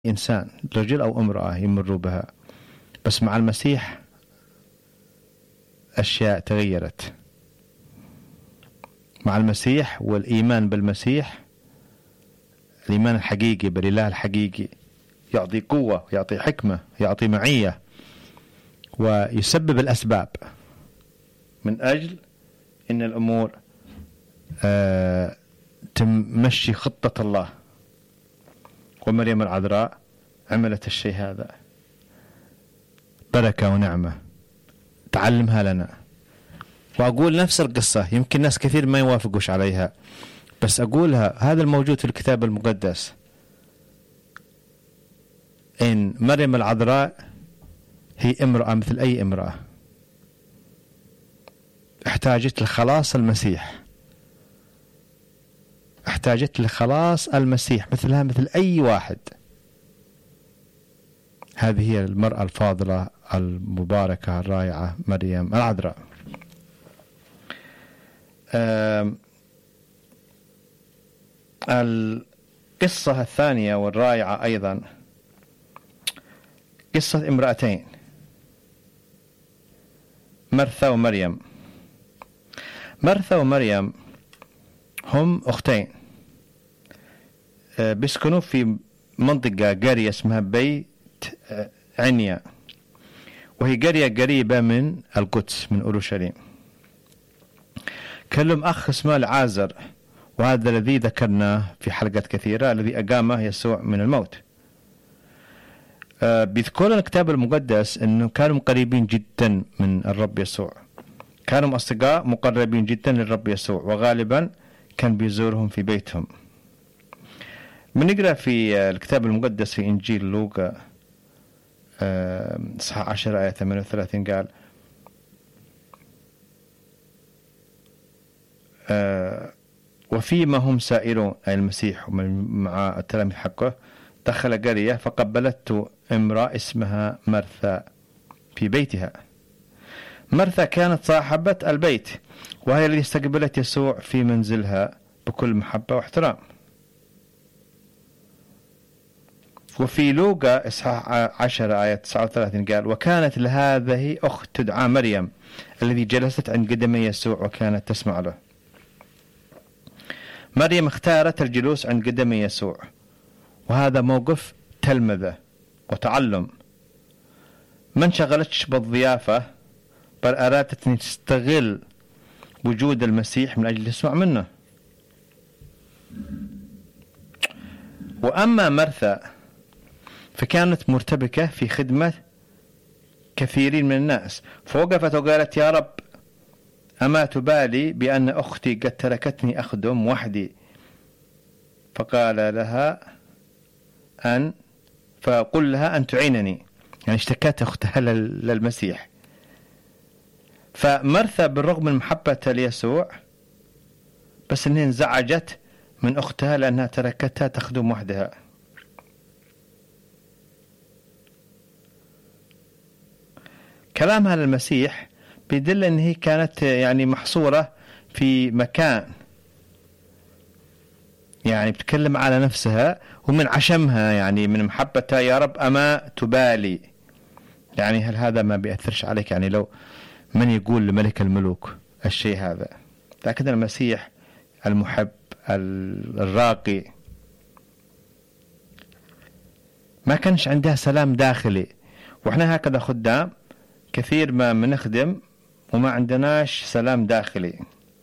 إنسان رجل أو امرأة يمروا بها، بس مع المسيح أشياء تغيرت. مع المسيح والإيمان بالمسيح، الإيمان الحقيقي بالإله الحقيقي يعطي قوة، يعطي حكمة، يعطي معية، ويسبب الأسباب من أجل إن الأمور تمشي خطة الله. ومريم العذراء عملت الشيء هذا، بركة ونعمة تعلمها لنا. وأقول نفس القصة، يمكن ناس كثير ما يوافقوش عليها، بس أقولها، هذا الموجود في الكتاب المقدس، إن مريم العذراء هي امرأة مثل أي امرأة، احتاجت لخلاص المسيح، احتاجت لخلاص المسيح مثلها مثل أي واحد. هذه هي المرأة الفاضلة المباركة الرائعة مريم العذراء. القصة الثانية والرائعة أيضا قصة امرأتين، مرثا ومريم. مرثا ومريم هم أختين، بيسكنوا في منطقة قرية اسمها بيت عنيا، وهي قرية قريبة من القدس من أورشليم. كان لهم أخ اسمه العازر، وهذا الذي ذكرناه في حلقات كثيرة، الذي أقامه يسوع من الموت. بيذكر الكتاب المقدس أنه كانوا قريبين جدا من الرب يسوع، كانوا أصدقاء مقربين جدا للرب يسوع، وغالبا كان بيزورهم في بيتهم. بنقرأ في الكتاب المقدس في إنجيل لوقا إصحاح 10 آية 38 قال: وفيما هم سائرون، أي المسيح مع التلاميذ حقه، دخل قرية فقبلته امرأة اسمها مرثا في بيتها. مرثا كانت صاحبة البيت، وهي التي استقبلت يسوع في منزلها بكل محبة واحترام. وفي لوقا إصحاح 10 آية 39 قال: وكانت لهذه أخت تدعى مريم الذي جلست عند قدمي يسوع وكانت تسمع له. مريم اختارت الجلوس عند قدمي يسوع، وهذا موقف تلمذة وتعلم. ما انشغلتش بالضيافة، بل أرادت أن تستغل وجود المسيح من أجل تسمع منه. وأما مرثا فكانت مرتبكة في خدمة كثيرين من الناس، فوقفت وقالت: يا رب، أما تبالي بأن أختي قد تركتني أخدم وحدي؟ فقال لها فقل لها أن تعينني، يعني اشتكت أختها للمسيح. فمرثا بالرغم من محبتها ليسوع، بس أنها انزعجت من أختها لأنها تركتها تخدم وحدها. كلامها للمسيح بيدل أن هي كانت يعني محصورة في مكان، يعني بتكلم على نفسها ومن عشمها، يعني من محبتها: يا رب أما تبالي، يعني هل هذا ما بيأثرش عليك؟ يعني لو من يقول لملك الملوك الشيء هذا؟ لكن المسيح المحب الراقي ما كانش عندها سلام داخلي. وإحنا هكذا خدام كثير ما بنخدم وما عندناش سلام داخلي.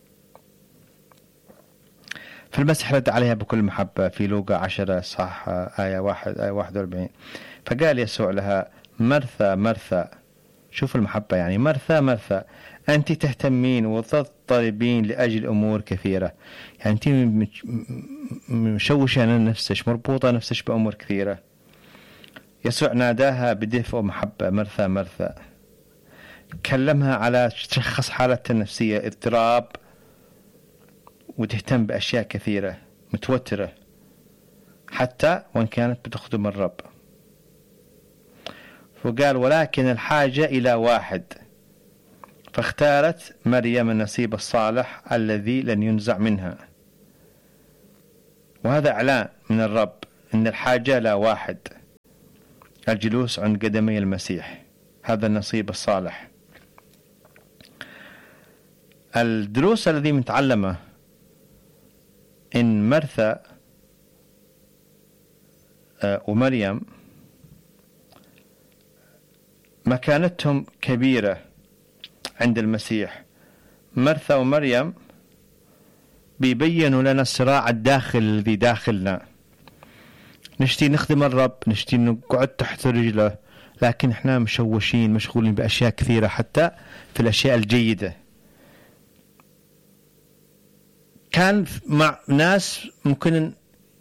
فالمسيح رد عليها بكل محبة في لوقا 10 صح آية 41. فقال يسوع لها: مرثا مرثا، شوف المحبة، يعني مرثا مرثا، أنت تهتمين وتضطربين لأجل أمور كثيرة. يعني أنت مشوشة نفسك، مربوطة نفسك بأمور كثيرة. يسوع ناداها بدفء ومحبة: مرثا مرثا. كلمها على تشخص حالتها النفسية، اضطراب، وتهتم بأشياء كثيرة، متوترة حتى وإن كانت بتخدم الرب. فقال: ولكن الحاجة إلى واحد. فاختارت مريم النصيب الصالح الذي لن ينزع منها. وهذا إعلان من الرب أن الحاجة لا واحد. الجلوس عند قدمي المسيح، هذا النصيب الصالح. الدروس الذي متعلمة إن مرثا ومريم مكانتهم كبيرة عند المسيح. مرثا ومريم بيبينوا لنا الصراع الداخل الذي داخلنا، نشتي نخدم الرب، نشتي نقعد تحت رجله، لكن احنا مشوشين مشغولين بأشياء كثيرة حتى في الأشياء الجيدة. كان مع ناس ممكن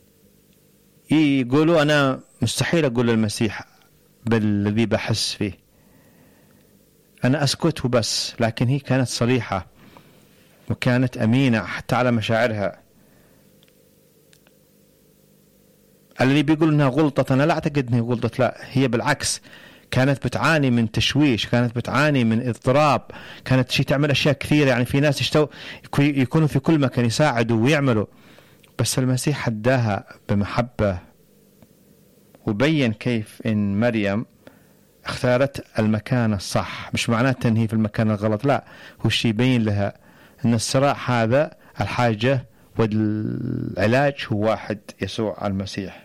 يقولوا أنا مستحيل أقول للمسيح بالذي بحس فيه، أنا أسكت وبس، لكن هي كانت صريحة وكانت أمينة حتى على مشاعرها. الذي بيقول إنها غلطت، أنا لا أعتقد إنها غلطت، لا، هي بالعكس كانت بتعاني من تشويش، كانت بتعاني من اضطراب، كانت شيء تعمل أشياء كثيرة. يعني في ناس يكونوا في كل مكان يساعدوا ويعملوا، بس المسيح هداها بمحبة وبين كيف إن مريم اختارت المكان الصح. مش معناته إن هي في المكان الغلط، لا، هو الشيء يبين لها إن الصراع هذا الحاجة والعلاج هو واحد، يسوع المسيح.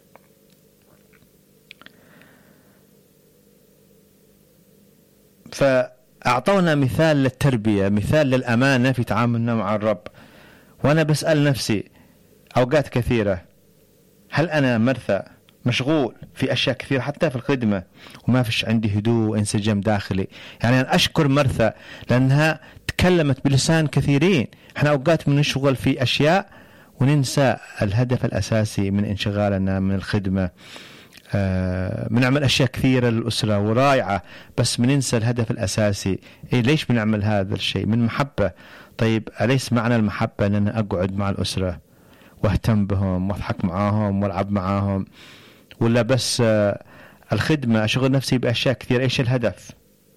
فأعطونا مثال للتربية، مثال للأمانة في تعاملنا مع الرب. وأنا بسأل نفسي أوقات كثيرة، هل أنا مرثا مشغول في أشياء كثيرة حتى في الخدمة وما فيش عندي هدوء وانسجام داخلي؟ يعني أنا أشكر مرثا لأنها تكلمت بلسان كثيرين. احنا أوقات بنشغل في أشياء وننسى الهدف الأساسي من انشغالنا من الخدمة. بنعمل أشياء كثيرة للأسرة ورائعة، بس بننسى الهدف الأساسي. ليش بنعمل هذا الشيء؟ من محبة. طيب أليس معنى المحبة أن أنا أقعد مع الأسرة واهتم بهم واضحك معاهم والعب معاهم، ولا بس الخدمة أشغل نفسي بأشياء كثيرة؟ إيش الهدف؟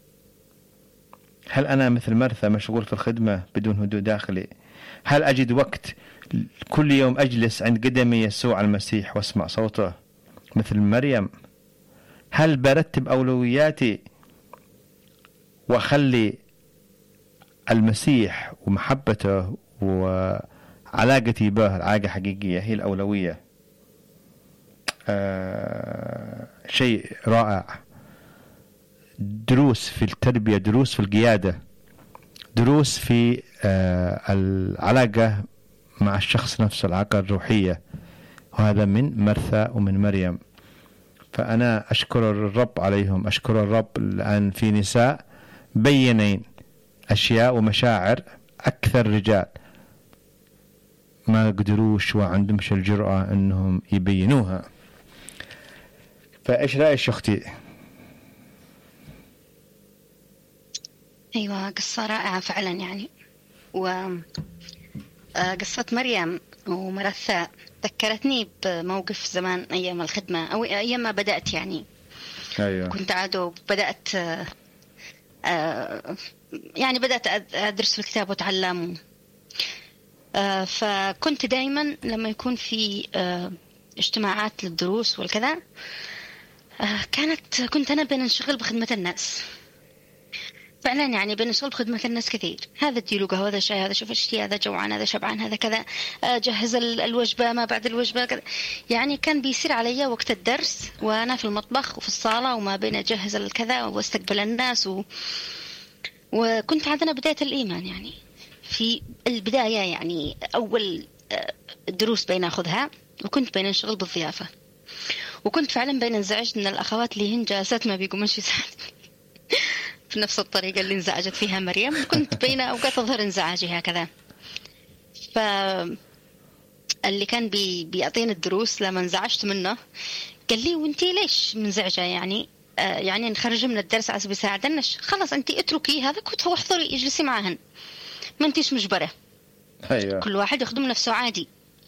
هل أنا مثل مرثا مشغول في الخدمة بدون هدوء داخلي؟ هل أجد وقت كل يوم أجلس عند قدمي يسوع المسيح واسمع صوته مثل مريم؟ هل برتب أولوياتي وأخلي المسيح ومحبته وعلاقتي به علاقة حقيقية هي الأولوية؟ شيء رائع. دروس في التربية، دروس في القيادة، دروس في العلاقة مع الشخص نفسه، العلاقة الروحية، وهذا من مرثا ومن مريم. فأنا أشكر الرب عليهم، أشكر الرب لأن في نساء بينين أشياء ومشاعر أكثر رجال ما قدروش وعندهمش الجرأة أنهم يبينوها. فإيش رأيك أختي؟ أيوة، قصة رائعة فعلا يعني. وقصة مريم ومرثا ذكرتني بموقف زمان أيام الخدمة أو أيام ما بدأت يعني. أيوة. كنت عادو بدأت يعني بدأت أدرس الكتاب وأتعلم. فكنت دايما لما يكون في اجتماعات للدروس والكذا كنت أنا بنشغل بخدمة الناس فعلا، يعني بنشغل بخدمة الناس كثير. هذا اديله قهوة، هذا شاي، هذا شوف اشتي، هذا جوعان، هذا شبعان، هذا كذا، جهز الوجبة ما بعد الوجبة كذا. يعني كان بيصير علي وقت الدرس وأنا في المطبخ وفي الصالة وما بين أجهز الكذا واستقبل الناس وكنت عندنا بداية الإيمان يعني في البداية، يعني أول دروس بناخذها، وكنت بنشغل بالضيافة، وكنت فعلا بننزعج من الأخوات اللي هن جالسات ما بيقوموش يساعدني في نفس الطريقة اللي انزعجت فيها مريم. كنت بين أوقات أظهر انزعاجي هكذا. فاللي كان بيعطيني الدروس لما انزعجت منه قال لي وانتي ليش منزعجة يعني يعني نخرج من الدرس عايز بيساعدناش، خلاص انتي اتركي هذا كنت واحضري اجلسي معهن، ما انتيش مجبرة. أيوة. كل واحد يخدم نفسه عادي.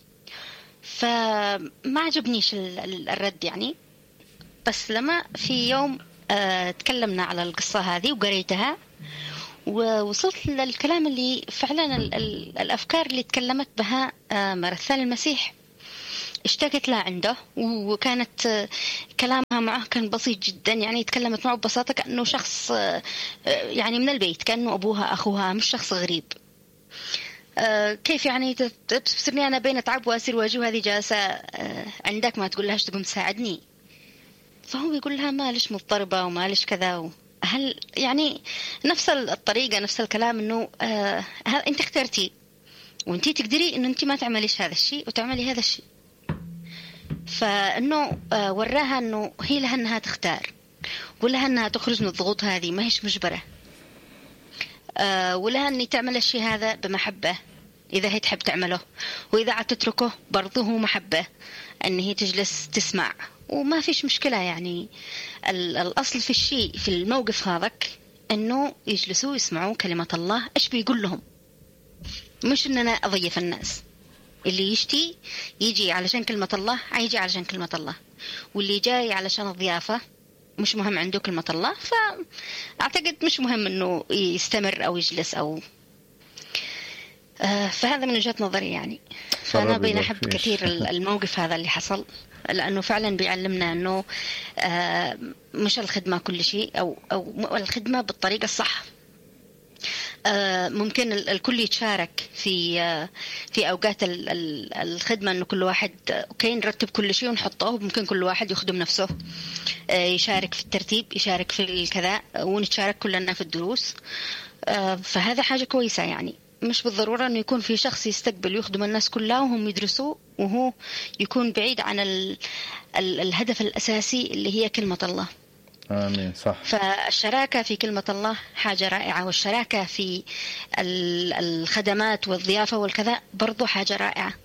فما عجبنيش الرد يعني. بس لما في يوم تكلمنا على القصة هذه وقريتها ووصلت للكلام اللي فعلا الأفكار اللي تكلمت بها مرثا المسيح، اشتكت له عنده، وكانت كلامها معه كان بسيط جدا، يعني تكلمت معه ببساطة كأنه شخص يعني من البيت، كأنه أبوها أخوها، مش شخص غريب. كيف يعني تبصرني أنا بين أتعب وأسير واجي وهذه جالسة عندك ما تقول لهاش تقوم تساعدني؟ فهو يقول لها مالش مضطربة ومالش كذا. هل يعني نفس الطريقة نفس الكلام، إنه أنت اخترتي وأنتي تقدري إنه أنتي ما تعمليش هذا الشيء وتعملي هذا الشيء. فإنه وراها إنه هي لها إنها تختار، ولها إنها تخرج من الضغوط هذه، ما هيش مجبرة. ولها إني تعمل الشيء هذا بمحبة إذا هي تحب تعمله، وإذا عاد تتركه برضه هو محبة إن هي تجلس تسمع وما فيش مشكلة. يعني الأصل في الشيء في الموقف هذاك إنه يجلسوا يسمعوا كلمة الله إيش بيقول لهم، مش إن أنا أضيف الناس. اللي يشتي يجي علشان كلمة الله يجي علشان كلمة الله، واللي جاي علشان الضيافة مش مهم عنده كلمة الله، فأعتقد مش مهم إنه يستمر أو يجلس أو فهذا من وجهة نظري يعني. فأنا بين أحب كثير الموقف هذا اللي حصل، لأنه فعلا بيعلمنا أنه مش الخدمة كل شيء، أو الخدمة بالطريقة الصح. ممكن الكل يتشارك في أوقات الخدمة، أنه كل واحد أوكي نرتب كل شيء ونحطه، ممكن كل واحد يخدم نفسه، يشارك في الترتيب، يشارك في الكذا، ونتشارك كلنا في الدروس. فهذا حاجة كويسة يعني. مش بالضرورة أنه يكون في شخص يستقبل ويخدم الناس كلها وهم يدرسوا، وهو يكون بعيد عن الهدف الأساسي اللي هي كلمة الله. آمين. صح. فالشراكة في كلمة الله حاجة رائعة، والشراكة في الخدمات والضيافة والكذا برضو حاجة رائعة.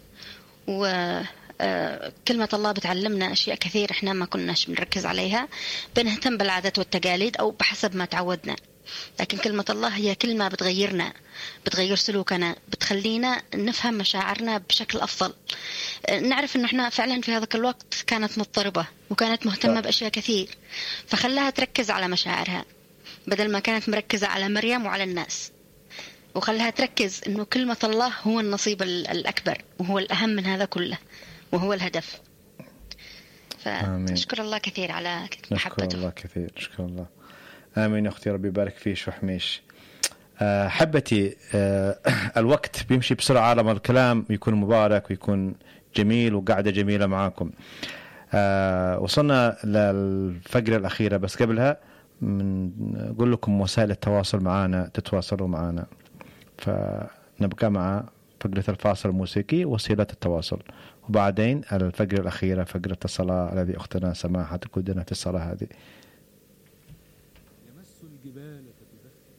وكلمة الله بتعلمنا أشياء كثير إحنا ما كناش بنركز عليها، بنهتم بالعادات والتقاليد أو بحسب ما تعودنا. لكن كلمة الله هي كلمة بتغيرنا، بتغير سلوكنا، بتخلينا نفهم مشاعرنا بشكل أفضل. نعرف إنه إحنا فعلا في هذاك الوقت كانت مضطربة وكانت مهتمة بأشياء كثير، فخلاها تركز على مشاعرها بدل ما كانت مركزة على مريم وعلى الناس، وخلاها تركز إنه كلمة الله هو النصيب الأكبر وهو الأهم من هذا كله وهو الهدف. فأشكر الله كثير على محبته. أشكر الله كثير. أشكر الله. آمين يا أختي، ربي يبارك فيك وحميش. حبتي الوقت بيمشي بسرعة لما الكلام يكون مبارك ويكون جميل وقعدة جميلة معاكم. وصلنا للفقرة الأخيرة، بس قبلها نقول لكم وسائل التواصل معنا، تتواصلوا معنا. فنبقى مع فقرة الفاصل الموسيقي وسيلة التواصل، وبعدين الفقرة الأخيرة فقرة الصلاة الذي أختنا سماحة تقودنا في الصلاة هذه. يمس الجبال فتدخن